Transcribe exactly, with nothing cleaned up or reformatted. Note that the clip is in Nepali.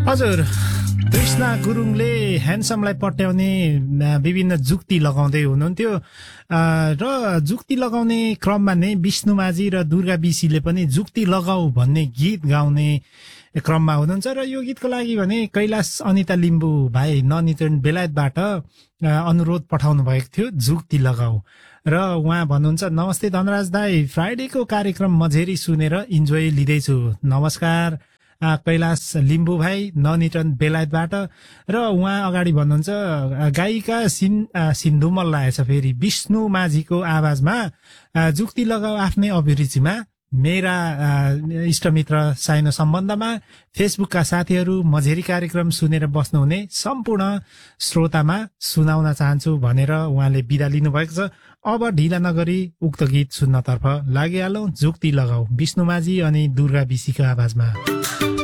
हजुर कृष्ण गुरुङले ह्यान्डसमलाई पट्याउने विभिन्न जुक्ति लगाउँदै हुनुहुन्थ्यो र जुक्ति लगाउने क्रममा नै विष्णुमाझी र दुर्गा बिसीले पनि जुक्ति लगाऊ भन्ने गीत गाउने क्रममा हुनुहुन्छ र यो गीतको लागि भने कैलाश अनिता लिम्बू भाइ ननितन बेलायतबाट अनुरोध पठाउनु भएको थियो जुक्ति लगाऊ र उहाँ भन्नुहुन्छ नमस्ते धनराज दाई, फ्राइडेको कार्यक्रम मझेरी सुनेर इन्जोय लिँदैछु। नमस्कार कैलाश लिम्बू भाइ ननिटन बेलायतबाट। र उहाँ अगाडि भन्नुहुन्छ गायिका सिन सिन्धु मल्ल आएछ फेरि विष्णु माझीको आवाजमा जुक्ति लगाऊ आफ्नै अभिरुचिमा मेरा इष्टमित्र साइनो सम्बन्धमा फेसबुकका साथीहरू मझेरी कार्यक्रम सुनेर बस्नुहुने सम्पूर्ण श्रोतामा सुनाउन चाहन्छु भनेर उहाँले बिदा लिनुभएको छ। अब ढिला नगरी उक्त गीत सुन्नतर्फ लागिहालौं। जुक्ति लगाऊ विष्णु माझी अनि दुर्गा बिसीको आवाजमा।